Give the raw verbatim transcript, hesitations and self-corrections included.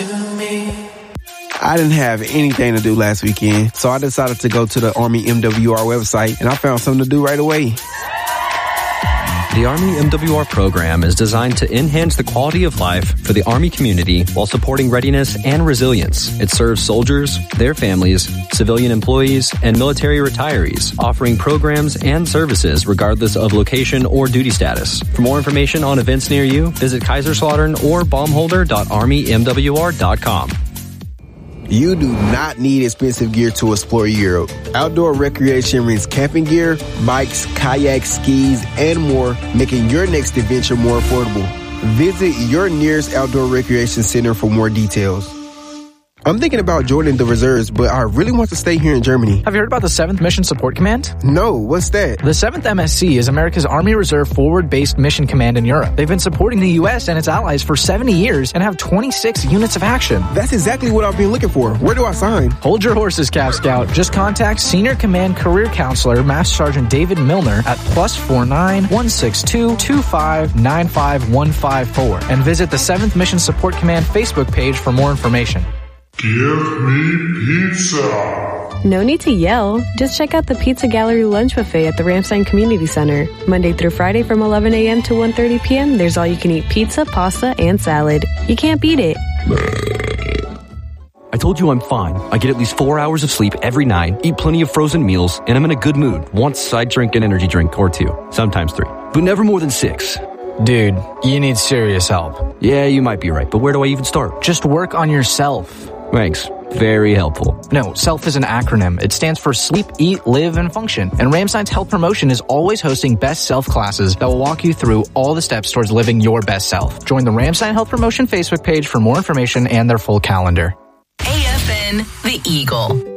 to me. I didn't have anything to do last weekend, so I decided to go to the Army M W R website, and I found something to do right away. The Army M W R program is designed to enhance the quality of life for the Army community while supporting readiness and resilience. It serves soldiers, their families, civilian employees, and military retirees, offering programs and services regardless of location or duty status. For more information on events near you, visit Kaiserslautern or baumholder dot army m w r dot com. You do not need expensive gear to explore Europe. Outdoor recreation means camping gear, bikes, kayaks, skis, and more, making your next adventure more affordable. Visit your nearest outdoor recreation center for more details. I'm thinking about joining the reserves, but I really want to stay here in Germany. Have you heard about the seventh Mission Support Command? No, what's that? The seventh M S C is America's Army Reserve Forward-Based Mission Command in Europe. They've been supporting the U S and its allies for seventy years and have twenty-six units of action. That's exactly what I've been looking for. Where do I sign? Hold your horses, Cav Scout. Just contact Senior Command Career Counselor Master Sergeant David Milner at plus four nine one six two two five nine five one five four and visit the seventh Mission Support Command Facebook page for more information. Give me pizza. No need to yell. Just check out the Pizza Gallery lunch buffet at the Ramstein Community Center. Monday through Friday from eleven a.m. to one thirty p.m. There's all you can eat pizza, pasta, and salad. You can't beat it. I told you I'm fine. I get at least four hours of sleep every night, eat plenty of frozen meals, and I'm in a good mood. Once I drink an energy drink or two, sometimes three, but never more than six. Dude, you need serious help. Yeah, you might be right, but where do I even start? Just work on yourself. Thanks. Very helpful. No, SELF is an acronym. It stands for Sleep, Eat, Live, and Function. And Ramstein's Health Promotion is always hosting Best Self classes that will walk you through all the steps towards living your best self. Join the Ramstein Health Promotion Facebook page for more information and their full calendar. A F N, The Eagle.